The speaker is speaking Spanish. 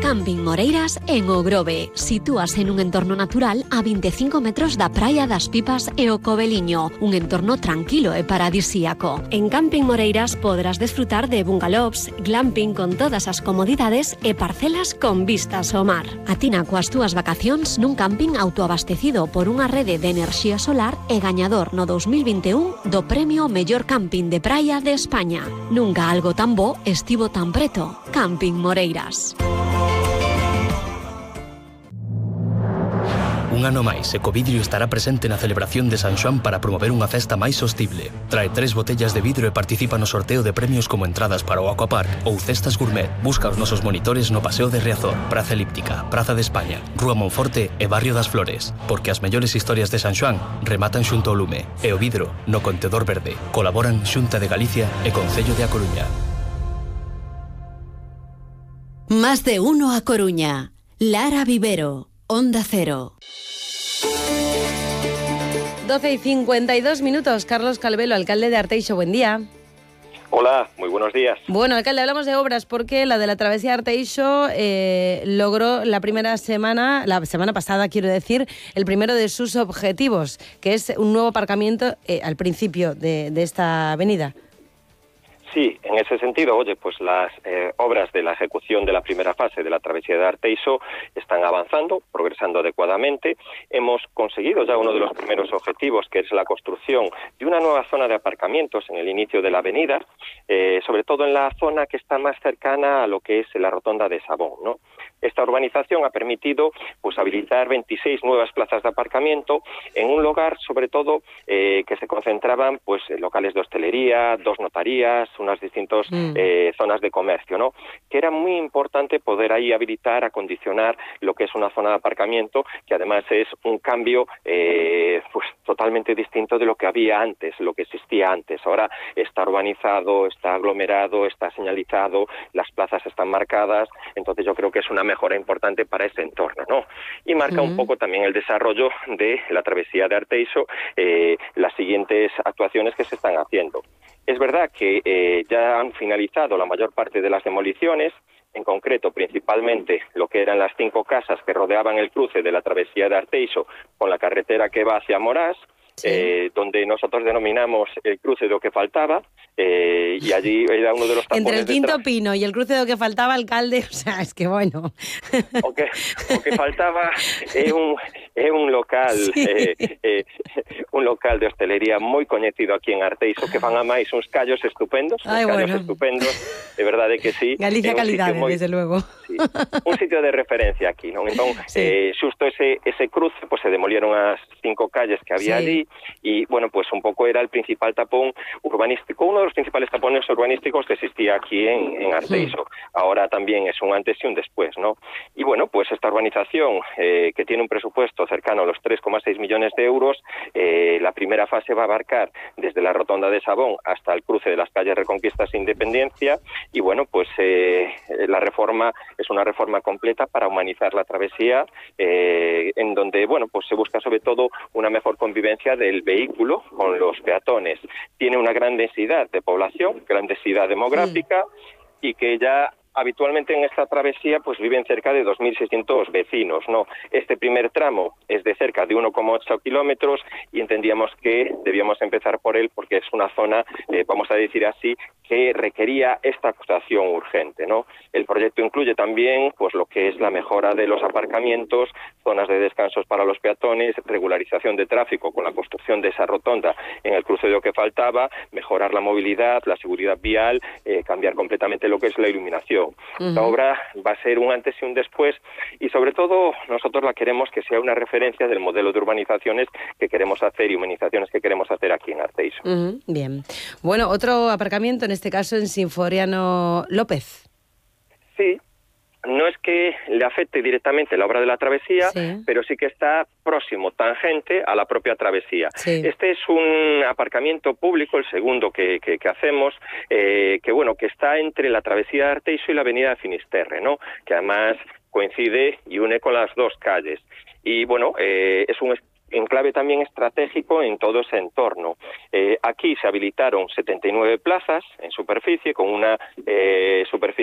Camping Moreiras en O Grove. Sitúase en un entorno natural a 25 metros da Praia das Pipas e o Coveliño, un entorno tranquilo e paradisíaco. En Camping Moreiras podrás desfrutar de bungalows, glamping con todas as comodidades e parcelas con vistas ao mar. Atina coas túas vacacións nun camping autoabastecido por unha rede de enerxía solar e gañador no 2021 do premio Mellor Camping de Praia de España. Nunca algo tan bo estivo tan preto. Camping Moreiras. Un ano máis, Ecovidrio estará presente na celebración de San Xoán para promover unha festa máis sostible. Trae 3 botellas de vidro e participa no sorteo de premios como entradas para o Aquapark ou cestas gourmet. Busca os nosos monitores no Paseo de Riazor, Praza Elíptica, Praza de España, Rúa Monforte e Barrio das Flores. Porque as mellores historias de San Xoán rematan xunto ao lume. E o vidro no Contedor Verde. Colaboran Xunta de Galicia e Concello de A Coruña. Más de uno a Coruña. Lara Vivero, Onda Cero. 12:52. Carlos Calvelo, alcalde de Arteixo, buen día. Hola, muy buenos días. Bueno, alcalde, hablamos de obras porque la de la travesía de Arteixo logró la semana pasada, quiero decir, el primero de sus objetivos, que es un nuevo aparcamiento al principio de esta avenida. Sí, en ese sentido, oye, pues las obras de la ejecución de la primera fase de la travesía de Arteixo están avanzando, progresando adecuadamente. Hemos conseguido ya uno de los primeros objetivos, que es la construcción de una nueva zona de aparcamientos en el inicio de la avenida, sobre todo en la zona que está más cercana a lo que es la rotonda de Sabón, ¿no? Esta urbanización ha permitido pues habilitar 26 nuevas plazas de aparcamiento en un lugar, sobre todo, que se concentraban pues locales de hostelería, 2 notarías, unas distintas zonas de comercio, ¿no? Que era muy importante poder ahí habilitar, acondicionar lo que es una zona de aparcamiento, que además es un cambio pues totalmente distinto de lo que había antes, lo que existía antes. Ahora está urbanizado, está aglomerado, está señalizado, las plazas están marcadas, entonces yo creo que es una mejora importante para ese entorno, ¿no? Y marca un poco también el desarrollo de la travesía de Arteixo, las siguientes actuaciones que se están haciendo. Es verdad que ya han finalizado la mayor parte de las demoliciones, en concreto principalmente lo que eran las 5 casas que rodeaban el cruce de la travesía de Arteixo con la carretera que va hacia Morás, donde nosotros denominamos el cruce de lo que faltaba, y allí era uno de los tapones. Entre el Quinto Pino y el cruce de lo que faltaba, alcalde, o sea, es que bueno. O que faltaba es un local, un local de hostelería moi coñecido aquí en Arteixo, que fan a máis uns callos estupendos, estupendos, de verdade que sí. Galicia calidade, desde luego. Sí, un sitio de referencia aquí, non? Entón, xusto ese cruce, pues se demolieron as 5 calles que había allí, y bueno, pues un pouco era el principal tapón urbanístico, uno de los principales tapones urbanísticos que existía aquí en Arteixo. Ahora también es un antes y un después, ¿no? Y bueno, pues esta urbanización, que tiene un presupuesto cercano a los 3,6 millones de euros, la primera fase va a abarcar desde la rotonda de Sabón hasta el cruce de las calles Reconquistas e Independencia, y bueno, pues la reforma es una reforma completa para humanizar la travesía, en donde, bueno, pues se busca sobre todo una mejor convivencia del vehículo con los peatones. Tiene una gran densidad de población, gran densidad demográfica, y que ya habitualmente en esta travesía pues viven cerca de 2.600 vecinos, ¿no? Este primer tramo es de cerca de 1,8 kilómetros y entendíamos que debíamos empezar por él porque es una zona, vamos a decir así, que requería esta actuación urgente, ¿no? El proyecto incluye también pues lo que es la mejora de los aparcamientos, zonas de descansos para los peatones, regularización de tráfico con la construcción de esa rotonda en el cruce de lo que faltaba, mejorar la movilidad, la seguridad vial, cambiar completamente lo que es la iluminación. La obra va a ser un antes y un después, y sobre todo nosotros la queremos que sea una referencia del modelo de urbanizaciones que queremos hacer y humanizaciones que queremos hacer aquí en Arteixo. Bien. Bueno, otro aparcamiento, en este caso en Sinforiano López. Sí. No es que le afecte directamente la obra de la travesía, pero sí que está próximo, tangente a la propia travesía. Este es un aparcamiento público, el segundo que hacemos, que bueno, que está entre la travesía de Arteixo y la avenida de Finisterre, ¿no? Que además coincide y une con las 2 calles. Y bueno, es un enclave también estratégico en todo ese entorno. Aquí se habilitaron 79 plazas en superficie, con una superficie